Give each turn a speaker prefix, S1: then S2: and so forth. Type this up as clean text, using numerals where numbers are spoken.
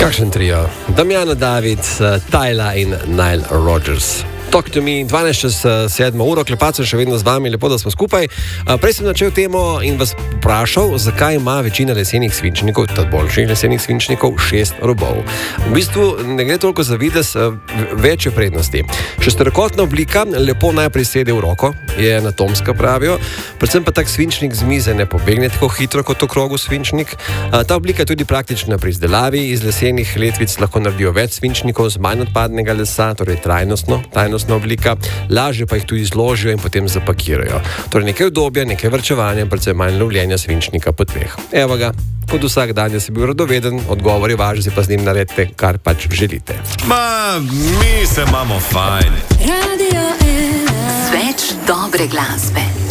S1: Kakšen trio? Damjana David, Tyla in Nile Rodgers. Talk to me, 12:07 uro, Klepač še vedno z vami, lepo, da smo skupaj. Prej sem začel temo in vas vprašal, zakaj ima večina lesenih svinčnikov, ta boljših lesenih svinčnikov, 6 robov. V bistvu ne gre toliko za videz, večje prednosti. Šesterokotna oblika lepo najprej sede v roko, je anatomska, pravijo, predvsem pa tak svinčnik z mize ne pobegne tako hitro kot okrogel svinčnik. Ta oblika je tudi praktična pri izdelavi, iz lesenih letvic lahko naredijo več svinčnikov z manj odpadnega lesa, torej trajnostna oblika, lažje pa jih tudi izložijo in potem zapakirajo. Torej nekaj udobja, nekaj varčevanja, predvsem manj lovljenja svinčnika po tleh. Evo ga, kot vsak dan, jaz sem bil radoveden, odgovor je vaš, pa z njim naredite, kar pač želite.
S2: Mi se imamo fajn.
S3: Radio 1. Več dobre glasbe.